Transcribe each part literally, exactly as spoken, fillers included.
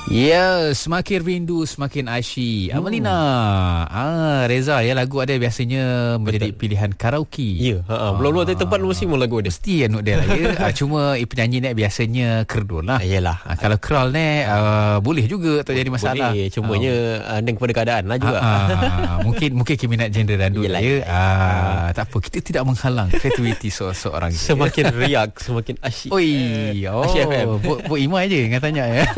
Ya, semakin rindu semakin asyik. Hmm. Amalina. Ah, Reza, ya lagu ada biasanya menjadi Betul. pilihan karaoke. Ya, ha, belum-belum ada tempat mesti mau lagu dia. Mesti ya dia lah ya. ah, cuma penyanyi ni biasanya kerdun lah. Yalah. Ah, kalau crawl ni uh, boleh juga tak jadi masalah. Boleh, cumanya ah. uh, kepada keadaan lah juga. Ah, ah, mungkin mungkin keminat genre dandu lah ya. Ah, tak apa, kita tidak menghalang kreativiti seorang. Semakin riak, semakin asyik. Oi, oh, asyik F M. Bu, Bu Ima je yang tanya ya.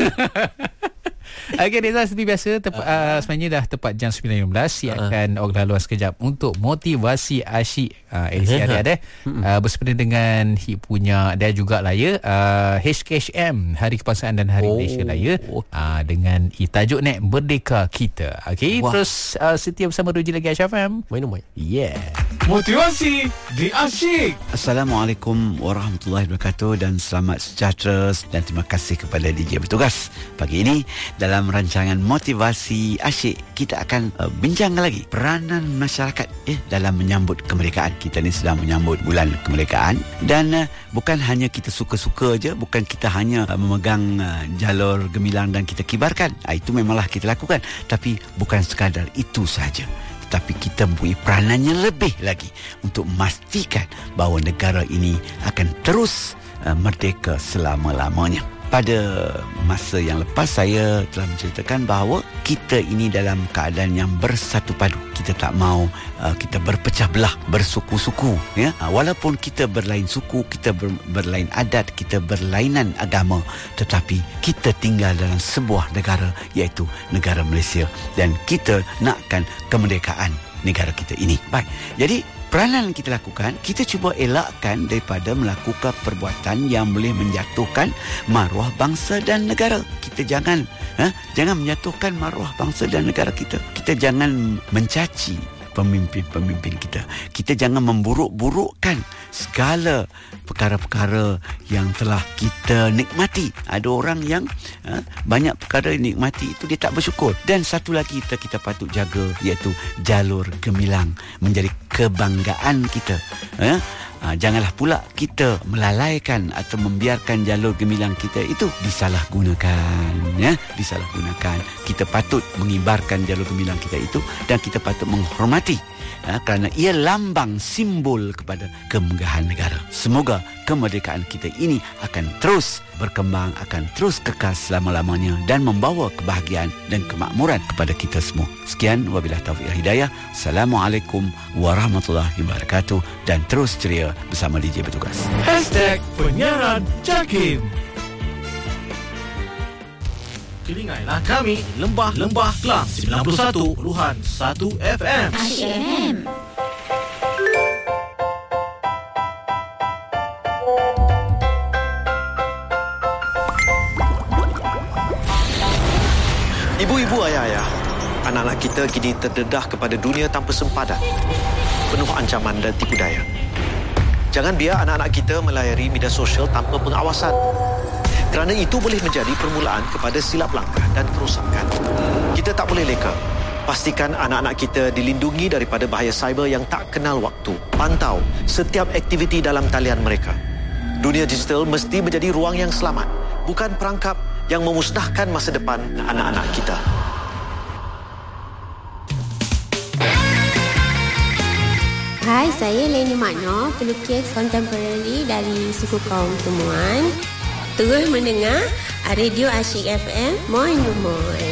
Okey Reza, seperti biasa tep- uh. Uh, sebenarnya dah tepat jam sembilan lima belas. Ia uh. akan uh. laluan sekejap untuk motivasi asyik uh, edisi hari ada uh, bersempena dengan hit punya dia jugalah ya uh, H K H M Hari Kebangsaan dan Hari oh. Malaysia Raya uh, dengan tajuk ni Merdeka Kita. Okey, terus uh, setia bersama Ruji lagi Aisyah F M. Main main. Yeah. Motivasi di Asyik. Assalamualaikum warahmatullahi wabarakatuh dan selamat sejahtera dan terima kasih kepada D J bertugas. Pagi ini dalam rancangan Motivasi Asyik kita akan uh, bincang lagi peranan masyarakat eh dalam menyambut kemerdekaan. Kita ni sedang menyambut bulan kemerdekaan dan uh, bukan hanya kita suka-suka je, bukan kita hanya uh, memegang uh, jalur gemilang dan kita kibarkan. Uh, itu memanglah kita lakukan, tapi bukan sekadar itu sahaja. Tapi kita mempunyai peranannya lebih lagi untuk memastikan bahawa negara ini akan terus uh, merdeka selama-lamanya. Pada masa yang lepas saya telah menceritakan bahawa kita ini dalam keadaan yang bersatu padu. Kita tak mahu uh, kita berpecah belah, bersuku-suku ya. Uh, walaupun kita berlain suku, kita ber, berlain adat, kita berlainan agama, tetapi kita tinggal dalam sebuah negara iaitu negara Malaysia dan kita nakkan kemerdekaan negara kita ini. Baik. Jadi peranan yang kita lakukan, kita cuba elakkan daripada melakukan perbuatan yang boleh menjatuhkan maruah bangsa dan negara. Kita jangan ha, jangan menjatuhkan maruah bangsa dan negara kita. Kita jangan mencaci pemimpin-pemimpin kita. Kita jangan memburuk-burukkan segala perkara-perkara yang telah kita nikmati. Ada orang yang ha, banyak perkara nikmati itu dia tak bersyukur. Dan satu lagi kita, kita patut jaga iaitu jalur gemilang menjadi kebanggaan kita. Ha? Ha, janganlah pula kita melalaikan atau membiarkan jalur gemilang kita itu disalahgunakan, ya, disalahgunakan. Kita patut mengibarkan jalur gemilang kita itu dan kita patut menghormati, ya, kerana ia lambang simbol kepada kemegahan negara. Semoga kemerdekaan kita ini akan terus berkembang, akan terus kekal selama-lamanya dan membawa kebahagiaan dan kemakmuran kepada kita semua. Sekian, wabillahi taufiq wal hidayah. Assalamualaikum warahmatullahi wabarakatuh dan terus ceria bersama D J bertugas. Hashtag Penyiaran Jakim. Telingailah kami Lembah-Lembah Kelang sembilan puluh satu perpuluhan satu F M. Asyik F M. Ibu-ibu, ayah-ayah, anak-anak kita kini terdedah kepada dunia tanpa sempadan, penuh ancaman dan tipu daya. Jangan biar anak-anak kita melayari media sosial tanpa pengawasan, kerana itu boleh menjadi permulaan kepada silap langkah dan kerosakan. Kita tak boleh leka. Pastikan anak-anak kita dilindungi daripada bahaya cyber yang tak kenal waktu. Pantau setiap aktiviti dalam talian mereka. Dunia digital mesti menjadi ruang yang selamat, bukan perangkap yang memusnahkan masa depan anak-anak kita. Hai, saya Leni Makno, pelukis kontemporari dari suku kaum Temuan. Terus mendengar Radio Asyik F M. Moin, moin.